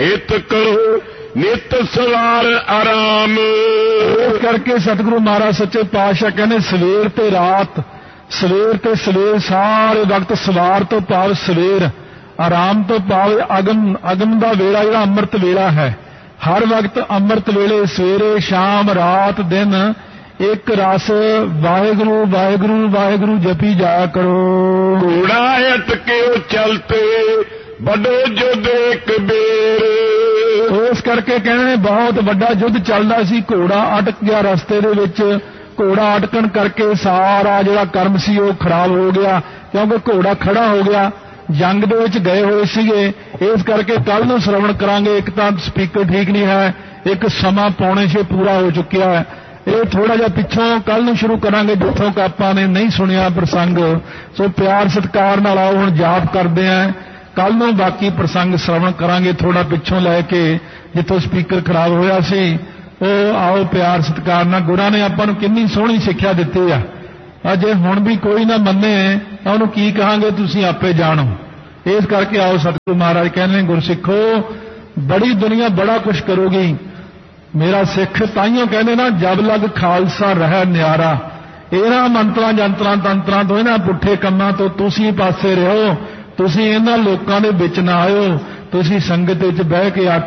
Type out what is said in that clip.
हित करो नित सवार आराम। इस करके सतगुरु महाराज सच्चे पातशाह कहने सवेर ते रात, सवेर ते सवेर सारे वक्त, सवार तो भाव सवेर, आराम तो भाव अगम, अगम दा वेला जिहड़ा अमृत वेला है, हर वक्त अमृत वेले सवेरे शाम रात दिन एक रस वाहिगुरु वाहिगुरु वाहिगुरु जपी जाया करो। घोड़ा अट के चलते बड़ो युद्ध एक बेर। उस करके कहने बहुत बड़ा युद्ध चलदा सी, घोड़ा अटक गया रस्ते दे विच, घोड़ा अटकन करके सारा जिहड़ा कर्म सी वो खराब हो गया, क्योंकि घोड़ा खड़ा हो गया, जंग दे विच गए होए सीगे। इस करके कल नूं श्रवण करांगे। एक तां स्पीकर ठीक नहीं है, एक समा 5:45 पूरा हो चुकिया है, ये थोड़ा जिहा पिछों कल नूं शुरू करांगे जिथों क आपां ने नहीं सुनिया प्रसंग। सो प्यार सत्कार नाल आओ हुण जाप करदे ਆਂ, कल नूं बाकी प्रसंग श्रवण करांगे थोड़ा पिछों लैके जिथों स्पीकर खराब होया सी। ਉਹ आओ प्यार सत्कार नाल, गुरां ने आपां नूं किन्नी सोहणी सिੱਖਿਆ ਦਿੱਤੀ ਆ। अजे हुण भी कोई ना मन्ने तां ਉਹਨੂੰ ਕੀ कहांगे, तुसीं आपे जाणो। इस करके आओ सतगुरु महाराज कहने गुरसिੱਖੋ बड़ी दुनिया बड़ा कुछ करोगी। मेरा सिख ताइयों कहने ना जब लग खालसा रह न्यारा, इन्हां मंत्रां जंत्रां तंत्रां तो इन्हां पुठे कम्मां तो तुसीं पासे रहो, तुसीं इन्हां लोकां दे विच ना आयो, तुसीं संगत विच बह के